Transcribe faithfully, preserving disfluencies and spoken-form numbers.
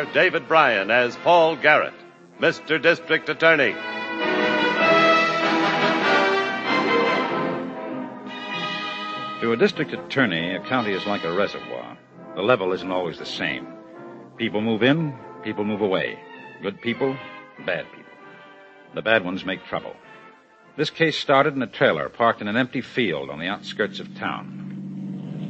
David Bryan as Paul Garrett, Mister District Attorney. To a district attorney, a county is like a reservoir. The level isn't always the same. People move in, people move away. Good people, bad people. The bad ones make trouble. This case started in a trailer parked in an empty field on the outskirts of town.